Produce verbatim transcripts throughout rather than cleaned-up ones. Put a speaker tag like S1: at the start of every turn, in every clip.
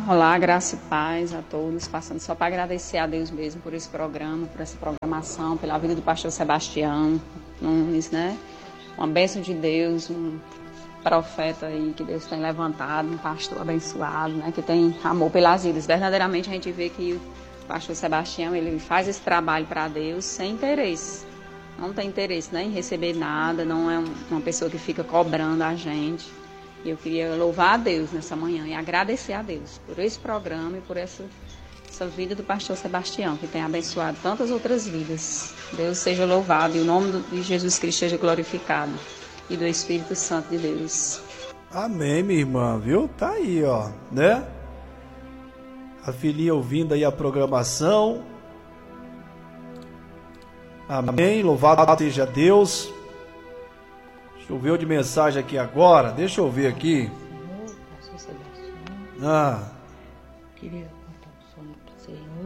S1: Olá, graça e paz a todos, passando só para agradecer a Deus mesmo por esse programa, por essa programação, pela vida do pastor Sebastião Nunes, né? Uma bênção de Deus, um profeta aí que Deus tem levantado, um pastor abençoado, né? Que tem amor pelas vidas. Verdadeiramente a gente vê que o pastor Sebastião, ele faz esse trabalho para Deus sem interesse. Não tem interesse, né, em receber nada, não é uma pessoa que fica cobrando a gente. E eu queria louvar a Deus nessa manhã e agradecer a Deus por esse programa e por essa, essa vida do pastor Sebastião, que tem abençoado tantas outras vidas. Deus seja louvado e o nome de Jesus Cristo seja glorificado. E do Espírito Santo de Deus.
S2: Amém, minha irmã, viu? Tá aí, ó, né? A filhinha ouvindo aí a programação. Amém, louvado seja Deus. Choveu de mensagem aqui agora. Deixa eu ver aqui.
S3: Senhor, pastor Sebastião.
S2: Ah.
S3: Queria contar um sonho para o Senhor.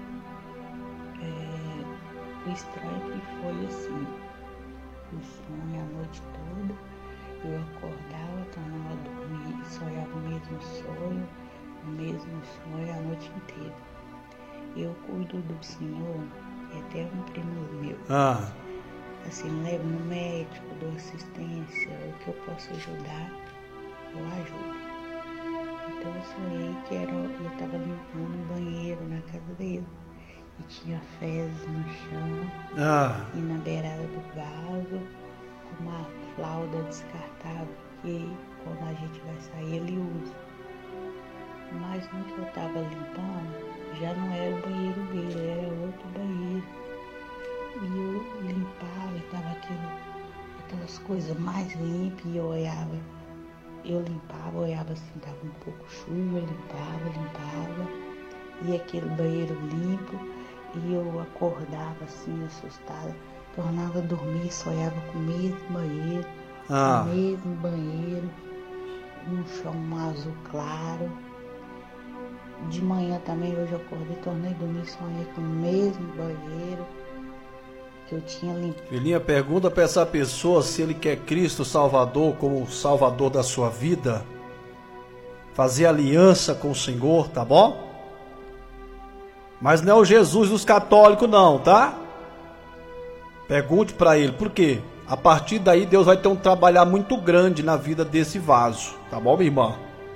S3: É, o estranho que foi assim. O sonho a noite toda. Eu acordava, tornava a dormir e sonhava o mesmo sonho, o mesmo sonho a noite inteira. Eu cuido do Senhor, é até um primo meu.
S2: Ah.
S3: Assim, levo no médico, dou assistência, o que eu posso ajudar, eu ajudo. Então eu sonhei que era, eu estava limpando um banheiro na casa dele. E tinha fezes no chão,
S2: ah.
S3: e na beirada do vaso, uma flauda descartável, que quando a gente vai sair ele usa. Mas no que eu estava limpando, já não era o banheiro dele, era outro banheiro. E eu limpava, estava aquelas coisas mais limpas, e eu olhava, eu limpava, olhava assim, estava um pouco chuva, limpava, limpava, e aquele banheiro limpo, e eu acordava assim, assustada, tornava a dormir, sonhava com o mesmo banheiro,
S2: ah.
S3: o mesmo banheiro, um chão azul claro. De manhã também, hoje eu acordei, tornei a dormir, sonhei com o mesmo banheiro que eu tinha limpo.
S2: Filhinha, pergunta para essa pessoa se ele quer Cristo Salvador como Salvador da sua vida. Fazer aliança com o Senhor, tá bom? Mas não é o Jesus dos católicos não, tá? Pergunte para ele, por quê? A partir daí Deus vai ter um trabalhar muito grande na vida desse vaso, tá bom, minha irmã?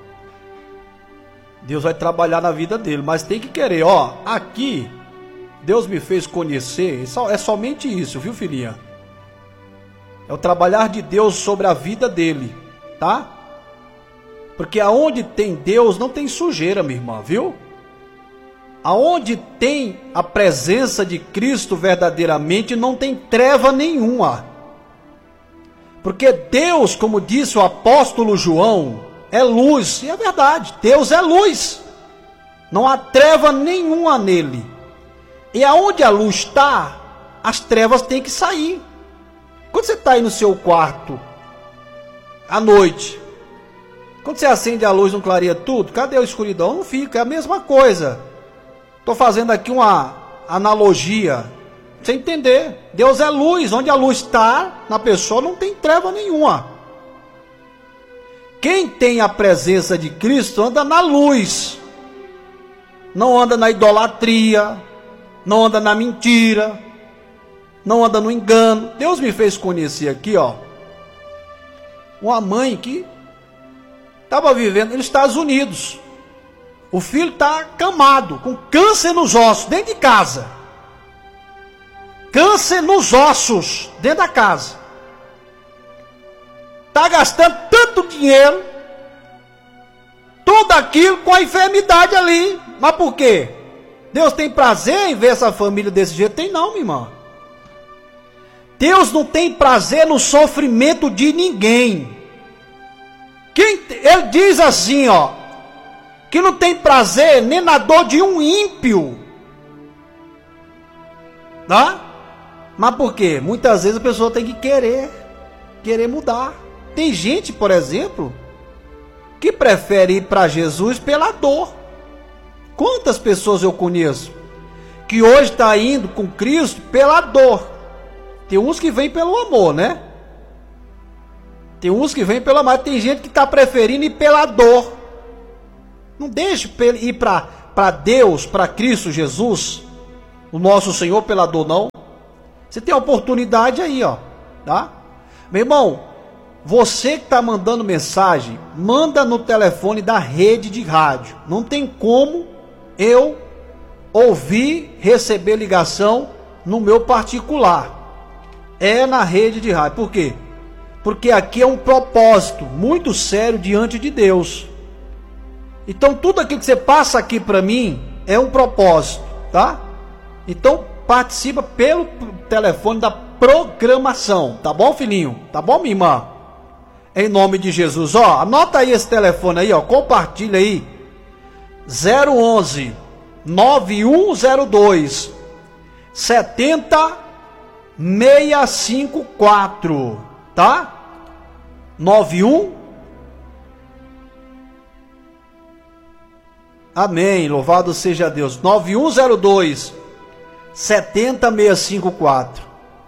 S2: Deus vai trabalhar na vida dele, mas tem que querer, ó, aqui Deus me fez conhecer, é somente isso, viu, filhinha? É o trabalhar de Deus sobre a vida dele, tá? Porque aonde tem Deus não tem sujeira, minha irmã, viu? Aonde tem a presença de Cristo verdadeiramente não tem treva nenhuma. Porque Deus, como disse o apóstolo João, é luz, e é verdade, Deus é luz. Não há treva nenhuma nele. E aonde a luz está, as trevas têm que sair. Quando você está aí no seu quarto, à noite, quando você acende a luz, não clareia tudo? Cadê a escuridão? Não fica, é a mesma coisa. Estou fazendo aqui uma analogia, pra você entender. Deus é luz, onde a luz está, na pessoa não tem treva nenhuma. Quem tem a presença de Cristo anda na luz. Não anda na idolatria, não anda na mentira, não anda no engano. Deus me fez conhecer aqui, ó, uma mãe que estava vivendo nos Estados Unidos. O filho está acamado, com câncer nos ossos, dentro de casa. Câncer nos ossos, dentro da casa. Está gastando tanto dinheiro, tudo aquilo com a enfermidade ali. Mas por quê? Deus tem prazer em ver essa família desse jeito? Tem não, minha irmã. Deus não tem prazer no sofrimento de ninguém. Quem, ele diz assim, ó, que não tem prazer nem na dor de um ímpio. Tá? Mas por quê? Muitas vezes a pessoa tem que querer, querer mudar. Tem gente, por exemplo, que prefere ir para Jesus pela dor. Quantas pessoas eu conheço que hoje está indo com Cristo pela dor? Tem uns que vêm pelo amor, né? Tem uns que vêm pelo amor, tem gente que está preferindo ir pela dor. Não Não deixe ir para Deus, para Cristo Jesus, o nosso Senhor, pela dor, não. Você tem a oportunidade aí, ó, tá? Meu irmão, você que está mandando mensagem, manda no telefone da rede de rádio. Não tem como eu ouvir, receber ligação no meu particular. É na rede de rádio. Por quê? Porque aqui é um propósito muito sério diante de Deus. Então tudo aquilo que você passa aqui para mim é um propósito, tá? Então participa pelo telefone da programação, tá bom, filhinho? Tá bom, minha irmã? Em nome de Jesus, ó, anota aí esse telefone aí, ó, compartilha aí. zero onze, nove um zero dois, sete zero seis cinco quatro, tá? nove um. Amém, louvado seja Deus. nove um zero dois, sete zero seis cinco quatro.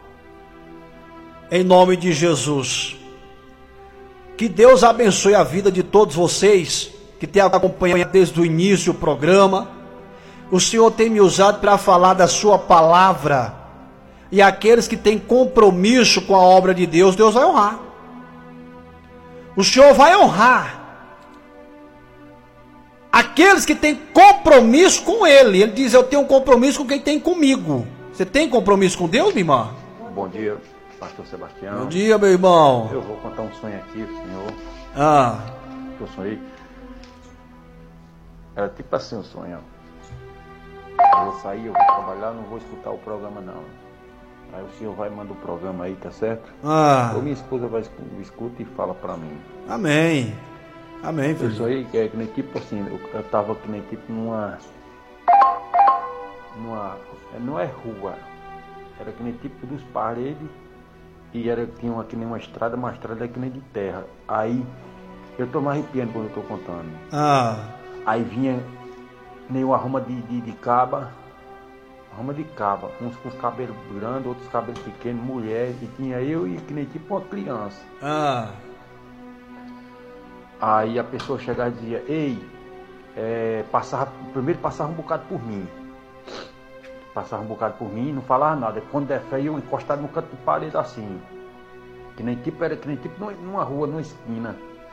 S2: Em nome de Jesus. Que Deus abençoe a vida de todos vocês que têm acompanhado desde o início do programa. O Senhor tem me usado para falar da sua palavra. E aqueles que têm compromisso com a obra de Deus, Deus vai honrar. O Senhor vai honrar aqueles que têm compromisso com Ele. Ele diz, eu tenho um compromisso com quem tem comigo. Você tem compromisso com Deus, minha irmã?
S4: Bom dia, pastor Sebastião.
S2: Bom dia, meu irmão.
S4: Eu vou contar um sonho aqui, senhor.
S2: Ah.
S4: Que eu sonhei. Era tipo assim o um sonho. Eu vou sair, eu vou trabalhar, não vou escutar o programa não. Aí o senhor vai mandar o programa aí, tá certo?
S2: Ah.
S4: Ou minha esposa vai escuta e fala pra mim.
S2: Amém. Amém, filho.
S4: Eu sonhei que é que nem tipo assim, eu, eu tava que nem tipo numa... Numa... Não é rua. Era que nem tipo dos paredes. E era, tinha uma, que nem uma estrada, uma estrada que nem de terra. Aí, eu tô me arrepiando quando eu tô contando.
S2: Ah.
S4: Aí vinha nem uma arruma de, de, de caba, arruma de caba, uns com os cabelos grandes, outros cabelos pequenos, mulher, e tinha eu e que nem tipo uma criança.
S2: Ah.
S4: Aí a pessoa chegava e dizia, ei, é, passava, primeiro passava um bocado por mim. Passava um bocado por mim, não falava nada. Quando der fé, eu encostado no canto de parede assim. Que nem tipo, era que nem tipo numa rua, numa esquina.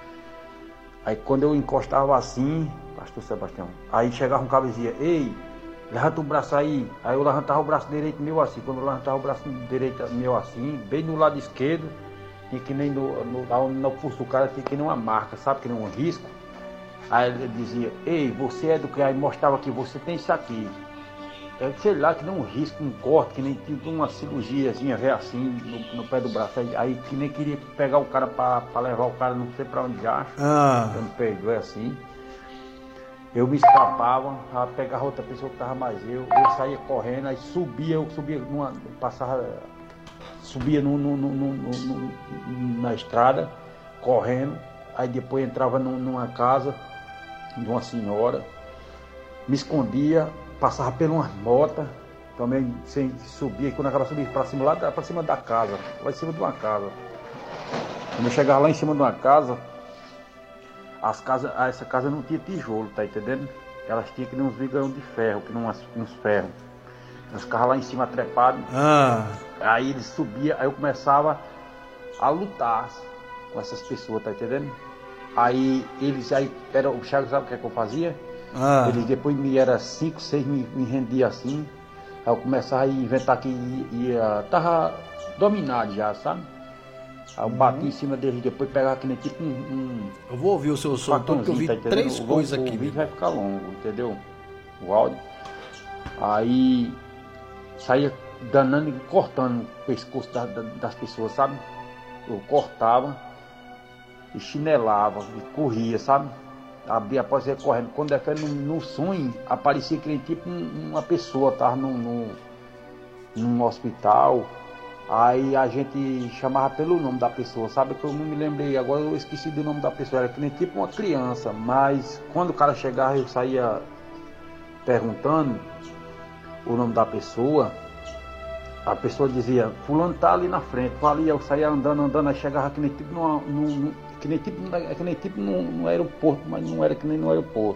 S4: Aí quando eu encostava assim, pastor Sebastião, aí chegava um cara e dizia, ei, levanta o braço aí. Aí eu levantava o braço direito meu assim. Quando eu levantava o braço direito meu assim, bem no lado esquerdo, tinha que nem no, no, no pulso do cara, tinha que nem uma marca, sabe, que nem um risco. Aí ele dizia, ei, você é do que? Aí mostrava que você tem isso aqui. É, sei lá, que nem um risco, um corte, que nem tipo uma cirurgiazinha, ver assim, no, no pé do braço. Aí, aí que nem queria pegar o cara pra, pra levar o cara, não sei pra onde acha.
S2: Ah.
S4: Eu me perdoe assim. Eu me escapava, pegava outra pessoa que tava mais eu, eu saía correndo, aí subia, eu subia numa, passava, subia no, no, no, no, no, na estrada, correndo, aí depois entrava num, numa casa de uma senhora, me escondia, passava por umas motas, também sem subir, quando acaba subir para cima, lá para cima da casa, lá em cima de uma casa. Quando eu chegava lá em cima de uma casa, as casas, essa casa não tinha tijolo, tá entendendo? Elas tinham que nem uns vigarão de ferro, que não uns ferros. Elas ficavam lá em cima trepados.
S2: Ah.
S4: Aí eles subiam, aí eu começava a lutar com essas pessoas, tá entendendo? Aí eles, aí, era, o Chagas, sabe o que é que eu fazia?
S2: Ah.
S4: Eles depois me era cinco, seis, me, me rendia assim. Aí eu começava a inventar que ia, ia, tava dominado já, sabe? Aí eu bati uhum. em cima deles, depois pegava que nem tipo um, um...
S2: Eu vou ouvir o seu som, porque eu vi tá três
S4: o,
S2: coisas
S4: o,
S2: aqui.
S4: O vídeo vai ficar longo, entendeu? O áudio. Aí saía danando e cortando o pescoço da, da, das pessoas, sabe? Eu cortava e chinelava e corria, sabe? Abria a porta e ia correndo. Quando é no, no sonho, aparecia que nem tipo um, uma pessoa, tava num, num, num hospital. Aí a gente chamava pelo nome da pessoa, sabe? Que eu não me lembrei, agora eu esqueci do nome da pessoa. Era que nem tipo uma criança, mas quando o cara chegava eu saía perguntando o nome da pessoa. A pessoa dizia, fulano tá ali na frente, ali eu saía andando, andando, aí chegava que nem tipo numa, num, que nem tipo, que nem tipo no, no aeroporto, mas não era que nem no aeroporto.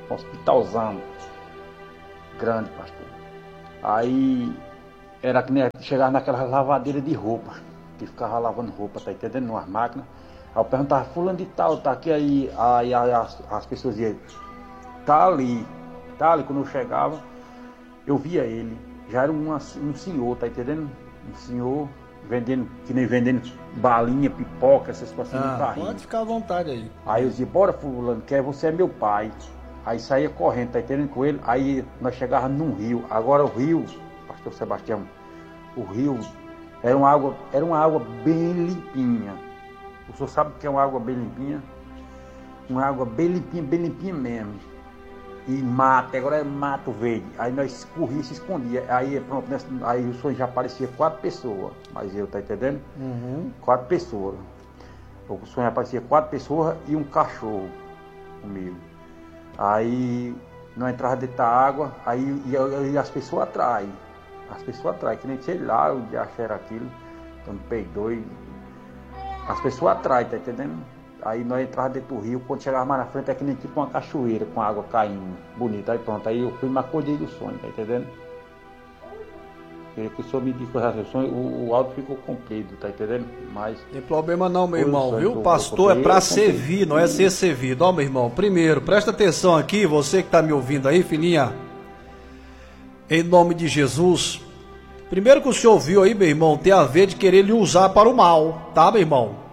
S4: um hospitalzão grande, pastor. Aí era que nem chegar naquela lavadeira de roupa, que ficava lavando roupa, tá entendendo? Numas máquinas. Aí eu perguntava, fulano de tal, tá aqui aí. Aí, aí as, as pessoas diziam, tá ali, tá ali. Quando eu chegava, eu via ele. Já era uma, um senhor, tá entendendo? Um senhor vendendo, que nem vendendo balinha, pipoca, essas coisas assim,
S2: ah,
S4: no carrinho.
S2: Pode ficar à vontade aí.
S4: Aí eu dizia, bora fulano, que você é meu pai. Aí saía correndo, tá entendendo, com ele. Aí nós chegávamos num rio. Agora o rio, pastor Sebastião, o rio era uma água, era uma água bem limpinha. O senhor sabe o que é uma água bem limpinha? Uma água bem limpinha, bem limpinha mesmo. E mato, agora é mato verde. Aí nós corria e se escondia. Aí pronto, aí o sonho já aparecia quatro pessoas. Mas eu, tá entendendo?
S2: Uhum.
S4: Quatro pessoas. O sonho aparecia quatro pessoas e um cachorro comigo. Aí nós entrava dentro da água, aí e, e as pessoas atrás. As pessoas atrás, que nem sei lá o dia era aquilo. Então me peidou e. As pessoas atrás, tá entendendo? Aí nós entrávamos dentro do rio, quando chegava mais na frente, é que nem tipo uma cachoeira com água caindo, bonita. Aí pronto, aí eu fui e me acordei do sonho, tá entendendo? Queria que o senhor me disse o sonho, o, o áudio ficou comprido, tá entendendo? Mas.
S2: Tem problema não, meu irmão,
S4: sonho,
S2: viu?
S4: eu,
S2: Pastor
S4: eu,
S2: é para
S4: eu,
S2: servir, não é ser servido. Ó, meu irmão, primeiro, presta atenção aqui, você que tá me ouvindo aí, filhinha. Em nome de Jesus. Primeiro que o senhor ouviu aí, meu irmão, tem a ver de querer lhe usar para o mal, tá, meu irmão?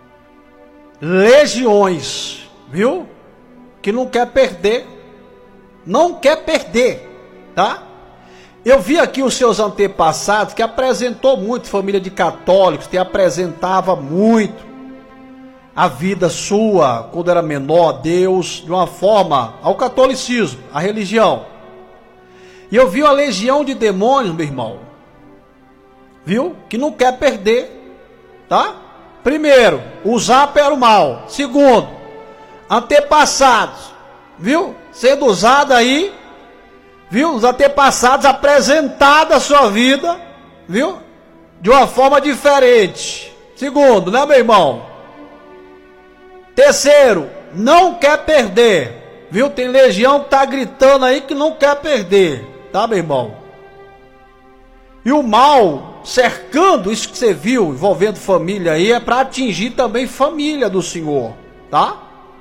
S2: Legiões, viu? Que não quer perder, não quer perder, tá? Eu vi aqui os seus antepassados que apresentou muito, família de católicos, que apresentava muito a vida sua, quando era menor, Deus, de uma forma, ao catolicismo, a religião. E eu vi uma legião de demônios, meu irmão, viu? Que não quer perder, tá? Primeiro, usar para o mal. Segundo, antepassados, viu? Sendo usado aí, viu? Os antepassados apresentados a sua vida, viu? De uma forma diferente. Segundo, né, meu irmão? Terceiro, não quer perder, viu? Tem legião que tá gritando aí que não quer perder, tá, meu irmão? E o mal cercando isso que você viu, envolvendo família aí, é para atingir também família do Senhor, tá?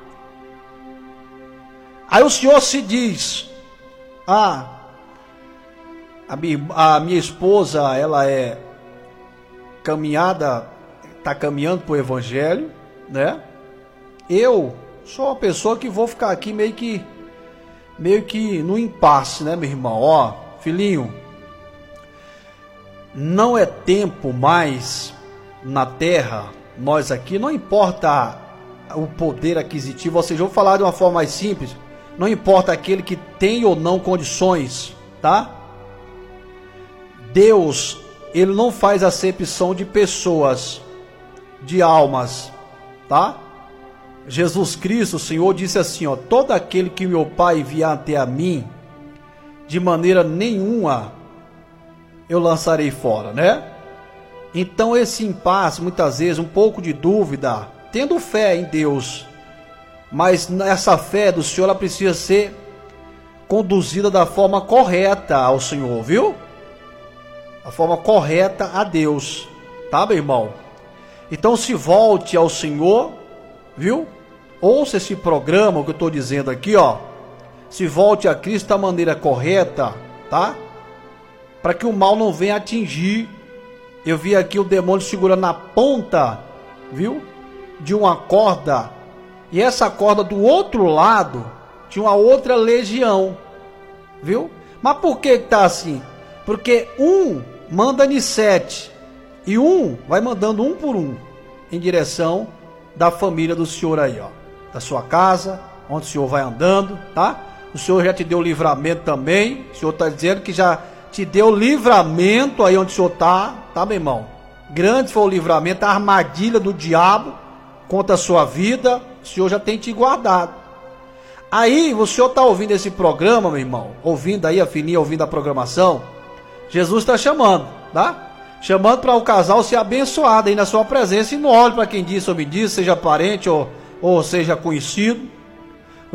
S2: Aí o Senhor se diz, ah, a minha, a minha esposa, ela é caminhada, está caminhando para o Evangelho, né? Eu sou uma pessoa que vou ficar aqui meio que, meio que no impasse, né, meu irmão? Ó, filhinho, não é tempo mais na terra, nós aqui, não importa o poder aquisitivo, ou seja, eu vou falar de uma forma mais simples, não importa aquele que tem ou não condições, tá? Deus, ele não faz acepção de pessoas, de almas, tá? Jesus Cristo, o Senhor, disse assim, ó, todo aquele que meu Pai enviar até a mim, de maneira nenhuma eu lançarei fora, né? Então esse impasse, muitas vezes, um pouco de dúvida, tendo fé em Deus, mas essa fé do Senhor, ela precisa ser conduzida da forma correta ao Senhor, viu? A forma correta a Deus, tá, meu irmão? Então se volte ao Senhor, viu? Ouça esse programa, o que eu estou dizendo aqui, ó. Se volte a Cristo da maneira correta, tá? Para que o mal não venha atingir. Eu vi aqui o demônio segurando na ponta, viu? De uma corda. E essa corda do outro lado tinha uma outra legião, viu? Mas por que está assim? Porque um manda em sete e um vai mandando um por um em direção da família do Senhor aí, ó, da sua casa, onde o Senhor vai andando, tá? O Senhor já te deu livramento também. O Senhor está dizendo que já te deu livramento aí onde o Senhor está, tá, meu irmão? Grande foi o livramento, a armadilha do diabo contra a sua vida, o Senhor já tem te guardado. Aí, o Senhor está ouvindo esse programa, meu irmão, ouvindo aí a filhinha, ouvindo a programação, Jesus está chamando, tá? Chamando para o casal ser abençoado aí na sua presença, e não olhe para quem disse ou me disse, seja parente ou, ou seja conhecido.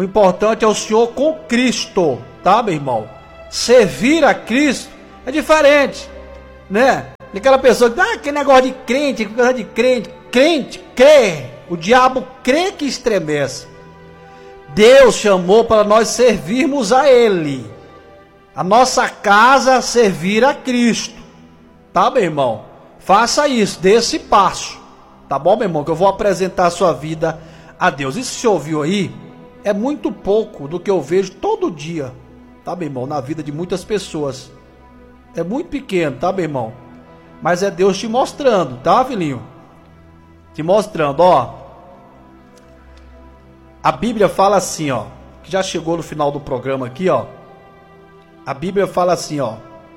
S2: O importante é o senhor com Cristo, tá, meu irmão? Servir a Cristo é diferente, né? Aquela pessoa que, ah, que negócio de crente, que coisa de crente. Crente, crê. O diabo crê que estremece. Deus chamou para nós servirmos a Ele. A nossa casa servir a Cristo. Tá, meu irmão? Faça isso, dê esse passo. Tá bom, meu irmão? Que eu vou apresentar a sua vida a Deus. Isso que você ouviu aí é muito pouco do que eu vejo todo dia. Tá, meu irmão? Na vida de muitas pessoas. É muito pequeno, tá, meu irmão? Mas é Deus te mostrando, tá, filhinho? Te mostrando, ó. A Bíblia fala assim, ó. Que já chegou no final do programa aqui, ó. A Bíblia fala assim, ó.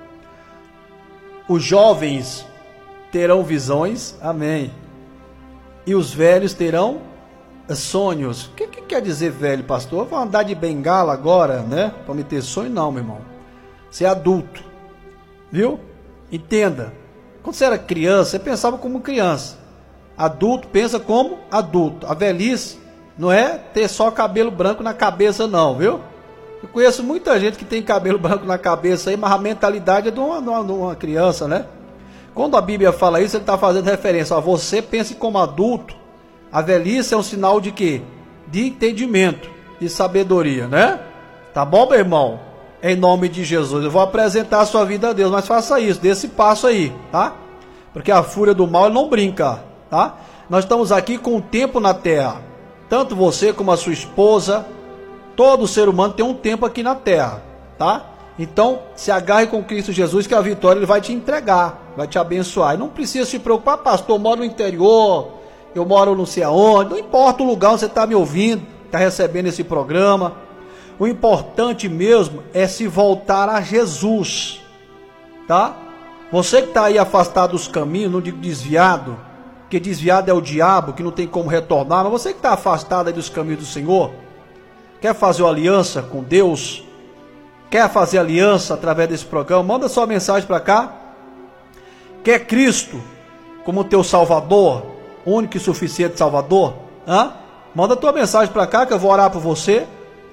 S2: Os jovens terão visões, amém. E os velhos terão sonhos. O que, que quer dizer velho, pastor? Eu vou andar de bengala agora, né? Para me ter sonho, não, meu irmão. Você é adulto, viu? Entenda. Quando você era criança, você pensava como criança. Adulto pensa como adulto. A velhice não é ter só cabelo branco na cabeça, não, viu? Eu conheço muita gente que tem cabelo branco na cabeça aí, mas a mentalidade é de uma, de uma, de uma criança, né? Quando a Bíblia fala isso, ele está fazendo referência a você pense como adulto. A velhice é um sinal de quê? De entendimento, de sabedoria, né? Tá bom, meu irmão? Em nome de Jesus. Eu vou apresentar a sua vida a Deus, mas faça isso, dê esse passo aí, tá? Porque a fúria do mal ele não brinca, tá? Nós estamos aqui com o tempo na terra. Tanto você como a sua esposa, todo ser humano tem um tempo aqui na terra, tá? Então, se agarre com Cristo Jesus que a vitória ele vai te entregar, vai te abençoar. E não precisa se preocupar, pastor, eu moro no interior, eu moro não sei aonde, não importa o lugar onde você está me ouvindo, está recebendo esse programa. O importante mesmo é se voltar a Jesus, tá? Você que está aí afastado dos caminhos, não digo desviado, porque desviado é o diabo, que não tem como retornar, mas você que está afastado aí dos caminhos do Senhor, quer fazer uma aliança com Deus, quer fazer aliança através desse programa, manda sua mensagem para cá. Quer Cristo como teu Salvador, único e suficiente Salvador? Hã? Manda tua mensagem para cá que eu vou orar por você.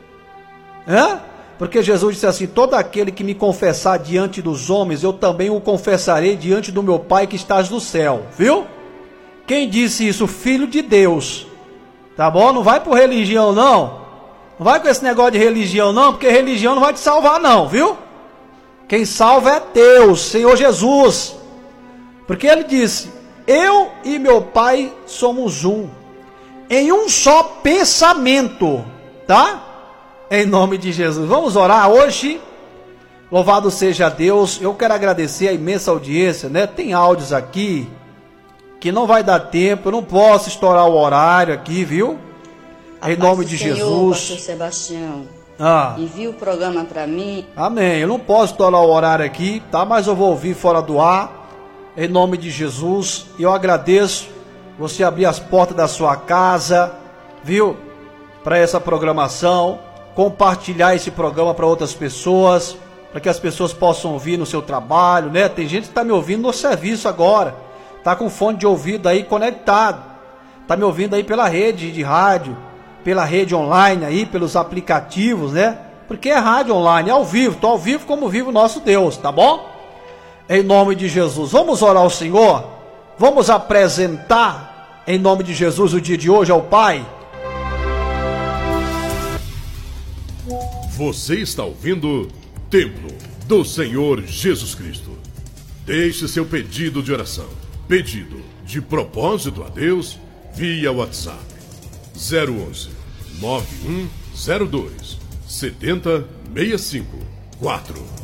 S2: Hã? Porque Jesus disse assim: todo aquele que me confessar diante dos homens, eu também o confessarei diante do meu Pai que estás no céu. Viu? Quem disse isso? Filho de Deus. Tá bom? Não vai por religião não. Não vai com esse negócio de religião não, porque religião não vai te salvar não, viu? Quem salva é Deus, Senhor Jesus. Porque ele disse: eu e meu Pai somos um, em um só pensamento, tá? Em nome de Jesus. Vamos orar hoje. Louvado seja Deus. Eu quero agradecer a imensa audiência, né? Tem áudios aqui que não vai dar tempo, eu não posso estourar o horário aqui, viu? Em nome de
S5: Senhor,
S2: Jesus.
S5: Pastor Sebastião,
S2: ah.
S5: envia o programa para mim.
S2: Amém. Eu não posso estourar o horário aqui, tá? Mas eu vou ouvir fora do ar. Em nome de Jesus. E eu agradeço você abrir as portas da sua casa, viu? Para essa programação. Compartilhar esse programa para outras pessoas, para que as pessoas possam ouvir no seu trabalho, né? Tem gente que está me ouvindo no serviço agora, tá com fone de ouvido aí conectado, tá me ouvindo aí pela rede de rádio, pela rede online aí, pelos aplicativos, né? Porque é rádio online, é ao vivo, tô ao vivo como vive o nosso Deus, tá bom? Em nome de Jesus, vamos orar ao Senhor, vamos apresentar em nome de Jesus o dia de hoje ao Pai.
S6: Você está ouvindo Templo do Senhor Jesus Cristo. Deixe seu pedido de oração, pedido de propósito a Deus via WhatsApp zero onze, nove um zero dois, sete zero seis cinco quatro.